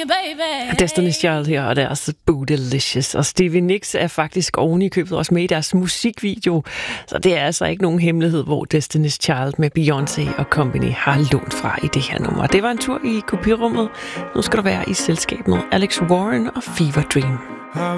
baby. Destiny's Child her, og deres Bootylicious. Og Stevie Nicks er faktisk oven i købet også med i deres musikvideo. Så det er altså ikke nogen hemmelighed, hvor Destiny's Child med Beyoncé og Company har lånt fra i det her nummer. Det var en tur i kopirummet. Nu skal du være i selskab med Alex Warren og Fever Dream.